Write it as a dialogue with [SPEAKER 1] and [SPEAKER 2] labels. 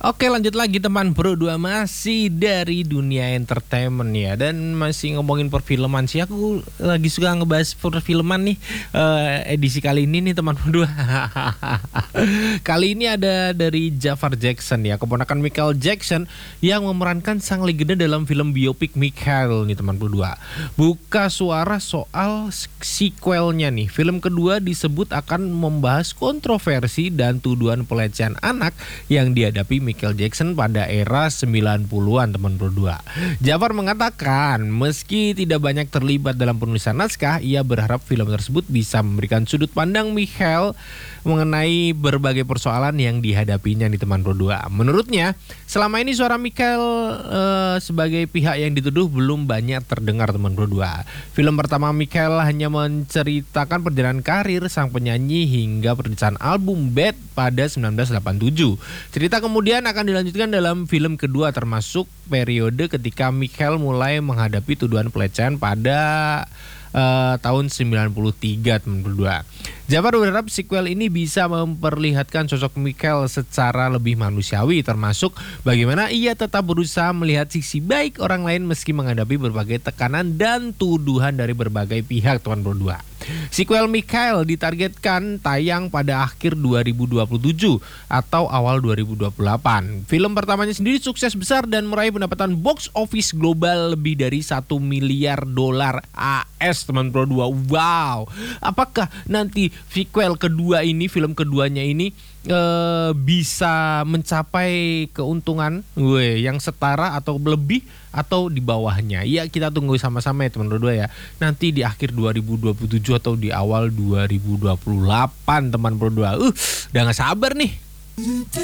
[SPEAKER 1] Oke, lanjut lagi teman bro, dua masih dari dunia entertainment ya, dan masih ngomongin perfilman sih. Aku lagi suka ngebahas perfilman nih, edisi kali ini nih teman berdua. Kali ini ada dari Jafar Jackson ya, keponakan Michael Jackson yang memerankan sang legenda dalam film biopik Michael nih teman berdua. Buka suara soal sequelnya nih. Film kedua disebut akan membahas kontroversi dan tuduhan pelecehan anak yang dihadapi Michael Jackson pada era 90-an teman berdua. Jafar mengatakan meski tidak banyak terlibat dalam penulisan naskah, ia berharap film tersebut bisa memberikan sudut pandang Michael mengenai berbagai persoalan yang dihadapinya nih teman berdua. Menurutnya selama ini suara Michael sebagai pihak yang dituduh belum banyak terdengar teman berdua. Film pertama Michael hanya menceritakan perjalanan karir sang penyanyi hingga perilisan album Bad pada 1987. Cerita kemudian akan dilanjutkan dalam film kedua, termasuk periode ketika Michael mulai menghadapi tuduhan pelecehan pada tahun 93 teman berdua. Jafar berharap sequel ini bisa memperlihatkan sosok Michael secara lebih manusiawi, termasuk bagaimana ia tetap berusaha melihat sisi baik orang lain meski menghadapi berbagai tekanan dan tuduhan dari berbagai pihak teman berdua. Sequel Michael ditargetkan tayang pada akhir 2027 atau awal 2028. Film pertamanya sendiri sukses besar dan meraih pendapatan box office global lebih dari 1 miliar dolar AS teman berdua. Wow, apakah nanti sequel kedua ini, film keduanya ini bisa mencapai keuntungan yang setara atau lebih atau di bawahnya? Ya, kita tunggu sama-sama ya teman berdua ya. Nanti di akhir 2027 atau di awal 2028 teman berdua. Udah gak sabar nih.